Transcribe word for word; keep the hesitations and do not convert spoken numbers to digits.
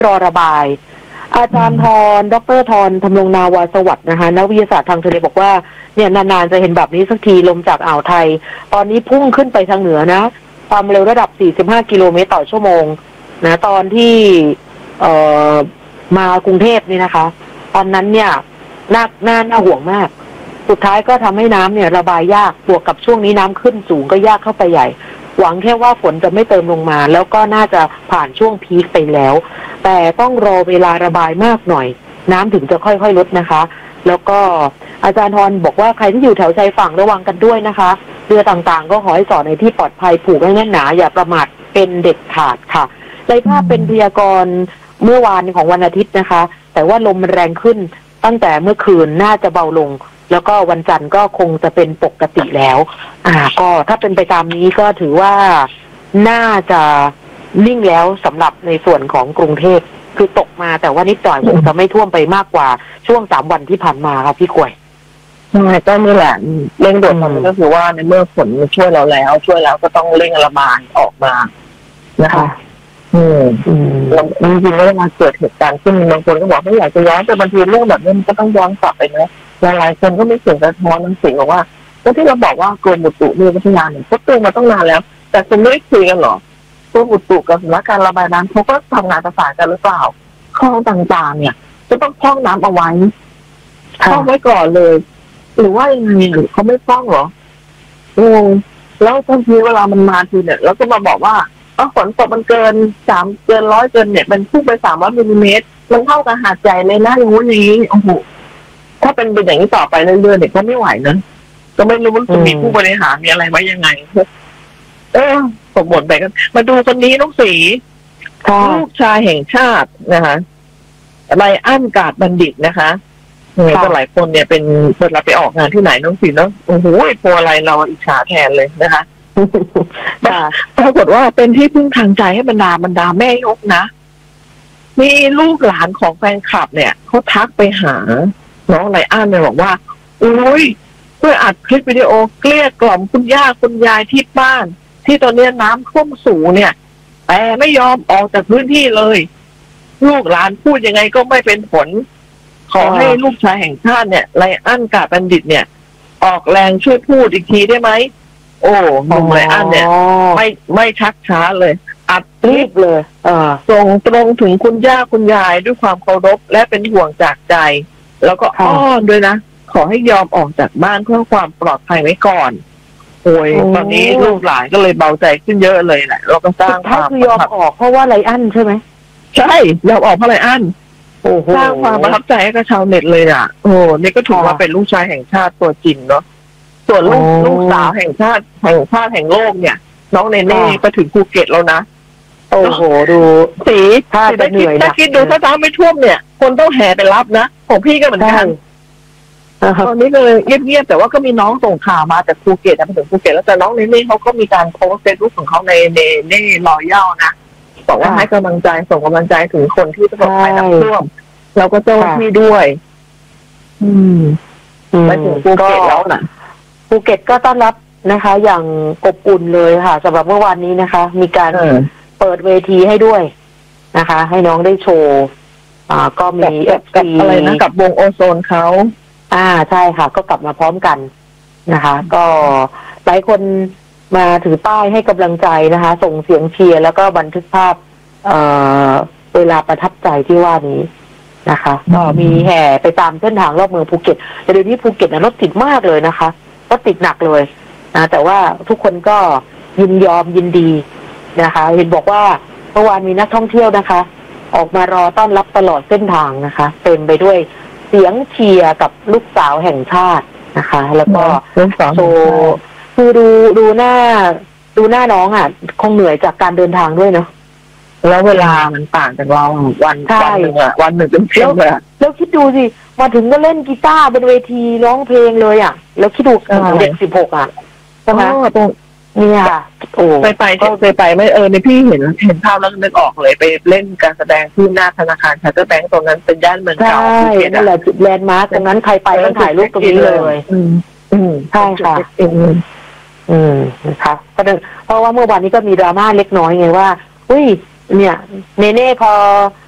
รอระบายอาจารย์ธรดรธรธำรงนาวาสวัสดิ์นะคะนักวิทยาศาสตร์ทางทะเลบอกว่าเนี่ยนานๆจะเห็นแบบนี้สักทีลมจากอ่าวไทยตอนนี้พุ่งขึ้นไปทางเหนือนะความเร็วระดับสี่สิบห้ากิโลเมตรต่อชั่วโมงนะตอนที่เอ่อมากรุงเทพนี่นะคะตอนนั้นเนี่ยน่าน่าน่าห่วงมากสุดท้ายก็ทำให้น้ำเนี่ยระบายยากบวกกับช่วงนี้น้ำขึ้นสูงก็ยากเข้าไปใหญ่หวังแค่ว่าฝนจะไม่เติมลงมาแล้วก็น่าจะผ่านช่วงพีคไปแล้วแต่ต้องรอเวลาระบายมากหน่อยน้ำถึงจะค่อยๆลดนะคะแล้วก็อาจารย์ธรบอกว่าใครที่อยู่แถวชายฝั่งระวังกันด้วยนะคะเรือต่างๆก็ขอให้จอดในที่ปลอดภัยผูกให้แน่นหนาอย่าประมาทเป็นเด็ดขาดค่ะในภาพเป็นพยากรณ์เมื่อวานของวันอาทิตย์นะคะแต่ว่าลมแรงขึ้นตั้งแต่เมื่อคืนน่าจะเบาลงแล้วก็วันจันทร์ก็คงจะเป็นปกติแล้วอ่าก็ถ้าเป็นไปตามนี้ก็ถือว่าน่าจะนิ่งแล้วสำหรับในส่วนของกรุงเทพคือตกมาแต่ว่านิดหน่อยคงจะไม่ท่วมไปมากกว่าช่วงสามวันที่ผ่านมาครับพี่กวยใช่ก็นี่แหละเร่งด่วนตอนนี้ก็คือว่าในเมื่อฝนมันช่วยเราแล้วช่วยแล้วก็ต้องเร่งระบายออกมานะคะอืมอืมจริงๆแล้วมาเกิดเหตุการณ์ขึ้นบางคนก็บอกไม่อยากจะย้อนแต่บางทีเรื่องแบบนี้มันก็ต้องย้อนกลับไปนะหลายๆคนก็มีเสียงสะท้อนทั้งเสียงบอกว่าก็ที่เราบอกว่ากรมอุตุนิยมวิทยาเนี่ยเขาเตือนมาตั้งนานแล้วแต่คุณไม่ได้คุยกันหรอกรมอุตุกับสำนักการระบายน้ำเขาก็ทำงานประสานกันหรือเปล่าคลองต่างๆเนี่ยจะต้องพร่องน้ำเอาไว้พร่องไว้ก่อนเลยหรือว่ายังไงหรือเขาไม่พร่องหรองงแล้วบางทีเวลามันมาทีเนี่ยแล้วก็มาบอกว่าอ๋อฝนตกมันเกินสามเกินร้อยเกินเนี่ยมันพุ่งไปสามร้อยมิลลิเมตรมันเท่ากับหาดใหญ่เลยนะอย่างงู้นอย่างนี้โอ้โหถ้าเป็นเป็นอย่างนี้ต่อไปเรื่อยๆเนี่ยก็ไม่ไหวนะก็ไม่รู้ว่าจะมีผู้บริหารมีอะไรไว้ยังไงเออสมบูรณ์ไปกันมาดูคนนี้น้องสีลูกชายแห่งชาตินะคะไรอั้นกาดบัณฑิตนะคะก็หลายคนเนี่ยเป็นเวลาไปออกงานที่ไหนน้องสีเนาะโอ้โหพออะไรเราอิจฉาแทนเลยนะคะปรากฏว่าเป็นที่พึ่งทางใจให้บรรดาบรรดาแม่ยกนะมีลูกหลานของแฟนคลับเนี่ยเขาทักไปหาน้องไรอั้นเนี่ยบอกว่าโอ้ยเพื่ออัดคลิปวิดีโอเกลี้ยกล่อมคุณย่าคุณยายที่บ้านที่ตอนนี้น้ำท่วมสูงเนี่ยแต่ไม่ยอมออกจากพื้นที่เลยลูกหลานพูดยังไงก็ไม่เป็นผลขอให้ลูกชายแห่งชาติเนี่ยไรอั้นกาดบัณฑิตเนี่ยออกแรงช่วยพูดอีกทีได้ไหมโอ้หนุ่มไรอั้นเนี่ยไม่ไม่ชักช้าเลยอัดคลิปเลยส่งตรงถึงคุณย่าคุณยายด้วยความเคารพและเป็นห่วงจากใจแล้วก็อ้อนด้วยนะขอให้ยอมออกจากบ้านเพื่อความปลอดภัยไว้ก่อนโอ้ยตอนนี้ลูกหลานก็เลยเบาใจขึ้นเยอะเลยแหละเราก็สร้างความคือยอมออกเพราะว่าไรอั้นใช่ไหมใช่ยอมออกเพราะไรอั้นสร้างความประทับใจให้กับชาวเน็ตเลยอ่ะโอ้นี่ก็ถือว่าเป็นลูกชายแห่งชาติตัวจริงเนาะส่วนลูกลูกสาวแห่งชาติแห่งชาติแห่งโลกเนี่ยน้องเนเน่ไปถึงภูเก็ตแล้วนะโอ้โหดูสีถ้าจะเหนื่อยนะถ้าคิดดูถ้าน้ำไม่ท่วมเนี่ยคนต้องแห่ไปรับนะของพี่ก็เหมือนกันตอนนี้ก็เลยเงียบๆแต่ว่าก็มีน้องส่งข่าวมาจากภูเก็ตไปถึงภูเก็ตแล้วแต่น้องเนเน่เขาก็มีการโพสต์เฟซบุ๊กของเขาในเนเน่รอยัลนะบอกว่าให้กำลังใจส่งกำลังใจถึงคนที่ประสบภัยน้ำท่วมเราก็เจ้าหน้าที่ด้วย อืมไปถึงภูเก็ตแล้วนะภูเก็ตก็ต้อนรับนะคะ อย่างอบอุ่นเลยค่ะสำหรับเมื่อวานนี้นะคะ มีการเปิดเวทีให้ด้วยนะคะ ให้น้องได้โชว์อ่าก็มีเอฟซีอะไรนะกับวงโอโซนเขาอ่าใช่ค่ะก็กลับมาพร้อมกันนะคะ ก็หลายคนมาถือป้ายให้กำลังใจนะคะ ส่งเสียงเชียร์แล้วก็บันทึกภาพเอ่อเวลาประทับใจที่ว่านี้นะคะก็มีแห่ไปตามเส้นทางรอบเมืองภูเก็ตแต่เดี๋ยวนี้ภูเก็ตนะรถติดมากเลยนะคะรถติดหนักเลยนะแต่ว่าทุกคนก็ยินยอมยินดีนะคะเห็นบอกว่าเมื่อวานมีนักท่องเที่ยวนะคะออกมารอต้อนรับตลอดเส้นทางนะคะเต็มไปด้วยเสียงเชียร์กับลูกสาวแห่งชาตินะคะแล้วก็โชว์คือดูดูหน้าดูหน้าน้องอ่ะคงเหนื่อยจากการเดินทางด้วยเนาะแล้วเวลามันต่างจากเราวันวันหนึ่งอะวันหนึ่งเป็นเพียงเลยแล้วคิดดูสิมาถึงก็เล่นกีตาร์บนเวทีร้องเพลงเลยอ่ะแล้วคิดดูเด็กสิบหกอ่ะใช่ไหมตรงนี่ค่ะโอ้ไปไปก็ไปไปไม่เออในพี่เห็นเห็นภาพแล้วนึกออกเลยไปเล่นการแสดงที่หน้าธนาคารชาร์เตอร์แบงก์ตรงนั้นเป็นย่านเมืองเก่าใช่นั่นแหละจุดแลนด์มาร์คตรงนั้นใครไปต้องถ่ายรูปตรงนี้เลยอืมอืมใช่ค่ะอืมนะคะเพราะว่าเมื่อวานนี้ก็มีดราม่าเล็กน้อยไงว่าอุ้ยเนี่ยเนเน่พอ